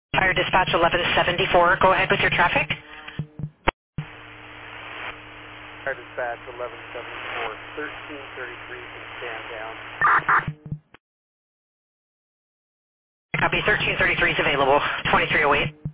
Fire Dispatch 1174, go ahead with your traffic. Fire Dispatch 1174, 1333 can stand down. Copy, 1333 is available, 2308.